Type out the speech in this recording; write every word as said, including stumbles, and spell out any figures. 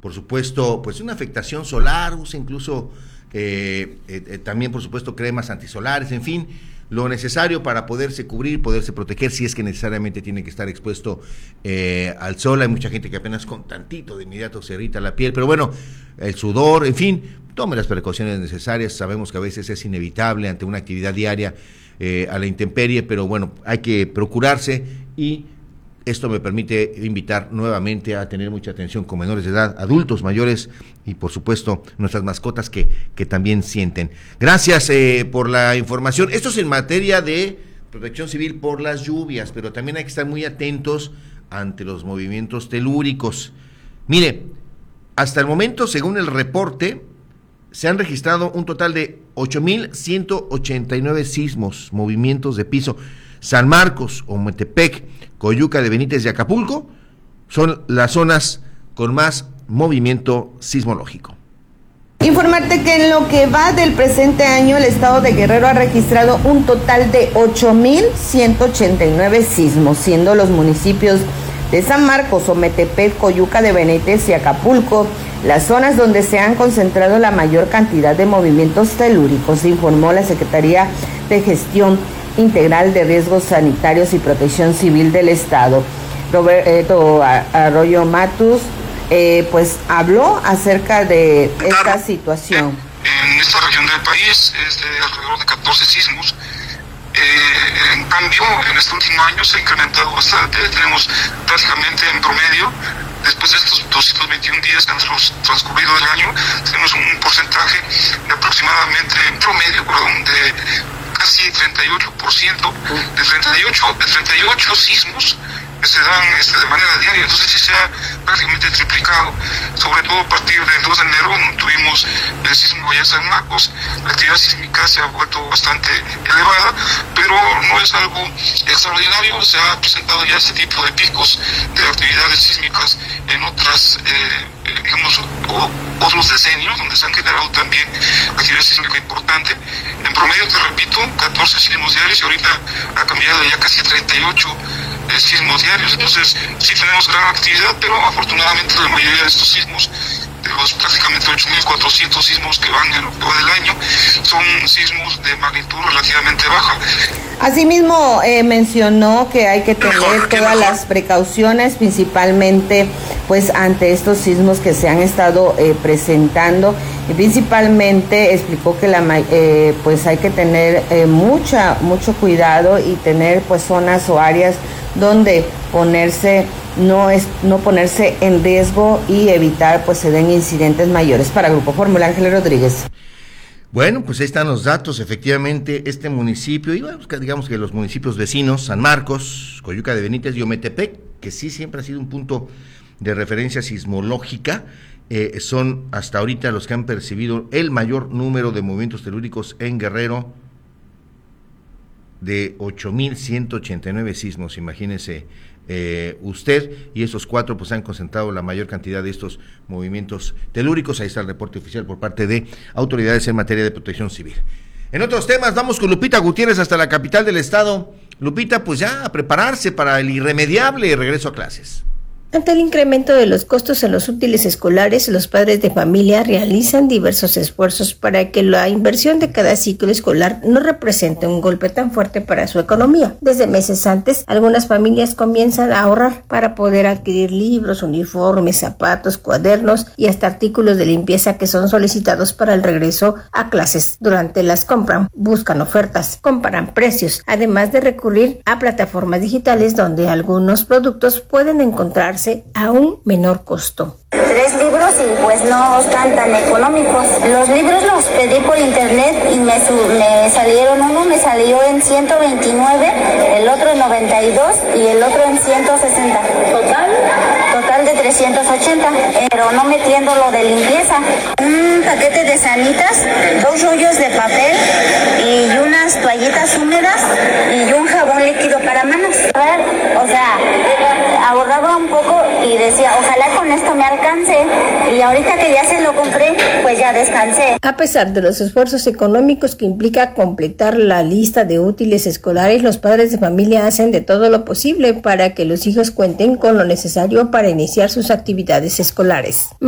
por supuesto, pues una afectación solar, usa incluso eh, eh, eh, también, por supuesto, cremas antisolares, en fin, lo necesario para poderse cubrir, poderse proteger, si es que necesariamente tiene que estar expuesto eh, al sol. Hay mucha gente que apenas con tantito de inmediato se irrita la piel, pero bueno, el sudor, en fin, tome las precauciones necesarias. Sabemos que a veces es inevitable ante una actividad diaria eh, a la intemperie, pero bueno, hay que procurarse, y esto me permite invitar nuevamente a tener mucha atención con menores de edad, adultos mayores y por supuesto nuestras mascotas que, que también sienten. Gracias eh, por la información. Esto es en materia de protección civil por las lluvias, pero también hay que estar muy atentos ante los movimientos telúricos. Mire, hasta el momento, según el reporte, se han registrado un total de ocho mil ciento ochenta y nueve sismos, movimientos de piso. San Marcos, Ometepec, Coyuca de Benítez y Acapulco son las zonas con más movimiento sismológico. Informarte que en lo que va del presente año, el estado de Guerrero ha registrado un total de ocho mil ciento ochenta y nueve sismos, siendo los municipios de San Marcos, Ometepec, Coyuca de Benítez y Acapulco las zonas donde se han concentrado la mayor cantidad de movimientos telúricos, informó la Secretaría de Gestión Integral de Riesgos Sanitarios y Protección Civil del Estado. Roberto Arroyo Matus, eh, pues habló acerca de esta situación. En esta región del país es de alrededor de catorce sismos. Eh, en cambio, en este último año se ha incrementado bastante. Tenemos prácticamente en promedio, después de estos doscientos veintiún días que han transcurrido del año, tenemos un porcentaje de aproximadamente, en promedio, perdón, de casi treinta y ocho por ciento, de treinta y ocho, de treinta y ocho sismos que se dan este, de manera diaria. Entonces sí se ha prácticamente triplicado, sobre todo a partir del dos de enero tuvimos el sismo allá en San Marcos. La actividad sísmica se ha vuelto bastante elevada, pero no es algo extraordinario. Se ha presentado ya este tipo de picos de actividades sísmicas en otras eh, digamos, o, otros decenios, donde se han generado también actividad sísmica importante. En promedio, te repito, catorce sismos diarios, y ahorita ha cambiado ya casi treinta y ocho eh, sismos diarios. Entonces, sí tenemos gran actividad, pero afortunadamente la mayoría de estos sismos, de los prácticamente ocho mil cuatrocientos sismos que van en lo que va del año, son sismos de magnitud relativamente baja. Asimismo, eh, mencionó que hay que tener mejor, todas mejor. las precauciones, principalmente pues ante estos sismos que se han estado eh, presentando, y principalmente explicó que la eh, pues hay que tener eh, mucha mucho cuidado y tener pues zonas o áreas donde ponerse no es no ponerse en riesgo y evitar pues se den incidentes mayores. Para Grupo Fórmula, Ángeles Rodríguez. Bueno, pues ahí están los datos. Efectivamente, este municipio, y bueno, digamos que los municipios vecinos, San Marcos, Coyuca de Benítez y Ometepec, que sí siempre ha sido un punto de referencia sismológica, eh, son hasta ahorita los que han percibido el mayor número de movimientos telúricos en Guerrero, de ocho mil ciento ochenta y nueve sismos, imagínese eh, usted, y esos cuatro pues han concentrado la mayor cantidad de estos movimientos telúricos. Ahí está el reporte oficial por parte de autoridades en materia de protección civil. En otros temas, vamos con Lupita Gutiérrez hasta la capital del estado. Lupita, pues ya a prepararse para el irremediable regreso a clases. Ante el incremento de los costos en los útiles escolares, los padres de familia realizan diversos esfuerzos para que la inversión de cada ciclo escolar no represente un golpe tan fuerte para su economía. Desde meses antes, algunas familias comienzan a ahorrar para poder adquirir libros, uniformes, zapatos, cuadernos y hasta artículos de limpieza que son solicitados para el regreso a clases. Durante las compras, buscan ofertas, comparan precios, además de recurrir a plataformas digitales donde algunos productos pueden encontrar a un menor costo. Tres libros y pues no están tan económicos. Los libros los pedí por internet y me, me salieron, uno me salió en ciento veintinueve, el otro en noventa y dos y el otro en ciento sesenta. ¿Total? Total de trescientos ochenta, pero no metiendo lo de limpieza. Un paquete de sanitas, dos rollos de papel y unas toallitas húmedas y un jabón líquido para manos. A ver, o sea, ahorraba un poco y decía, ojalá con esto me alcance, y ahorita que ya se lo compré, pues ya descansé. A pesar de los esfuerzos económicos que implica completar la lista de útiles escolares, los padres de familia hacen de todo lo posible para que los hijos cuenten con lo necesario para iniciar sus actividades escolares.